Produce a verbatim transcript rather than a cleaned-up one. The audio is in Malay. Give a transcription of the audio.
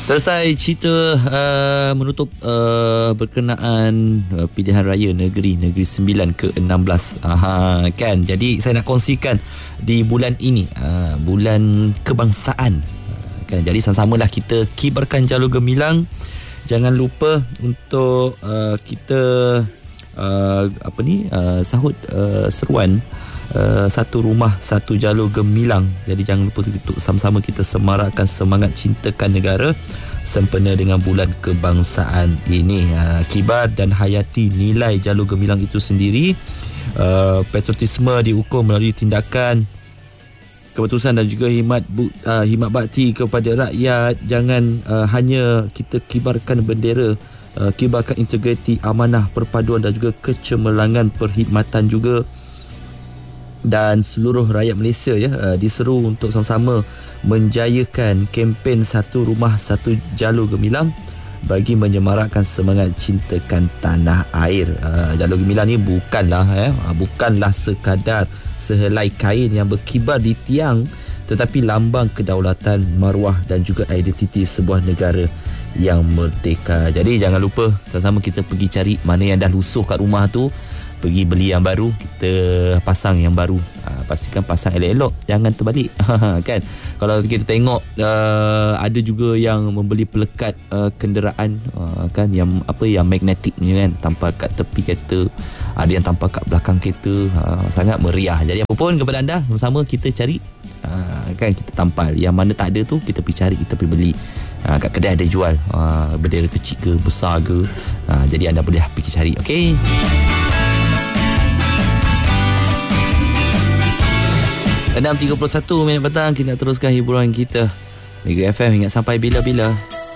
Selesai cerita uh, menutup uh, berkenaan uh, pilihan raya negeri Negeri Sembilan ke enam belas. Aha, kan. Jadi saya nak kongsikan di bulan ini, uh, bulan kebangsaan. Uh, kan. Jadi sama-samalah kita kibarkan jalur gemilang. Jangan lupa untuk uh, kita uh, apa ni uh, sahut uh, seruan Uh, satu rumah satu jalur gemilang. Jadi jangan lupa untuk sama-sama kita semarakkan semangat cintakan negara sempena dengan bulan kebangsaan ini. uh, Kibar dan hayati nilai jalur gemilang itu sendiri. uh, Patriotisme diukur melalui tindakan, keputusan dan juga khidmat uh, khidmat bakti kepada rakyat. Jangan uh, hanya kita kibarkan bendera, uh, kibarkan integriti, amanah, perpaduan dan juga kecemerlangan perkhidmatan juga. Dan seluruh rakyat Malaysia ya uh, diseru untuk sama-sama menjayakan kempen satu rumah satu jalur gemilang bagi menyemarakkan semangat cintakan tanah air. Uh, jalur gemilang ni bukanlah eh uh, bukanlah sekadar sehelai kain yang berkibar di tiang, tetapi lambang kedaulatan, maruah dan juga identiti sebuah negara yang merdeka. Jadi jangan lupa sama-sama kita pergi cari mana yang dah lusuh kat rumah tu, pergi beli yang baru, kita pasang yang baru. Ha, pastikan pasang elok-elok, jangan terbalik. Kan? Kalau kita tengok uh, ada juga yang membeli pelekat uh, kenderaan uh, kan, yang apa yang magnetik ni kan, tampal kat tepi kereta, ada yang tampal kat belakang kereta. Ha, sangat meriah. Jadi apa pun kepada anda, sama-sama kita cari, uh, kan, kita tampal. Yang mana tak ada tu kita pergi cari, kita pergi beli. Ha, kat kedai ada jual uh, bendera kecil ke besar ke. Ha, jadi anda boleh pergi cari. Okey. enam tiga puluh satu minit petang, kita teruskan hiburan kita Mega F M hingga sampai bila-bila.